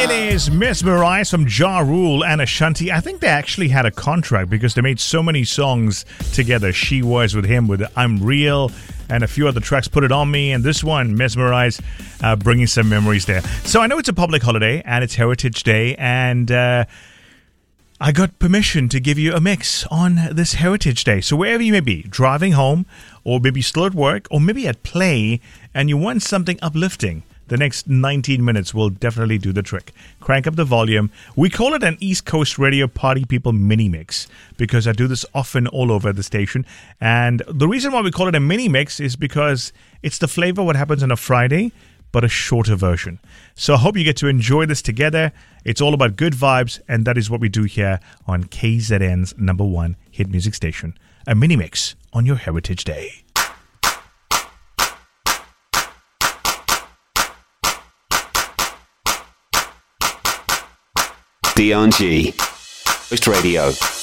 It is Mesmerized from Ja Rule and Ashanti. I think they actually had a contract because they made so many songs together. She Was with him with I'm Real and a few other tracks, Put It On Me, and this one, Mesmerized, bringing some memories there. So I know it's a public holiday and it's Heritage Day, and I got permission to give you a mix on this Heritage Day. So wherever you may be, driving home, or maybe still at work, or maybe at play, and you want something uplifting, the next 19 minutes will definitely do the trick. Crank up the volume. We call it an East Coast Radio Party People mini mix because I do this often all over the station. And the reason why we call it a mini mix is because it's the flavor of what happens on a Friday, but a shorter version. So I hope you get to enjoy this together. It's all about good vibes, and that is what we do here on KZN's #1 hit music station. A mini mix on your Heritage Day. DRG Coast Radio.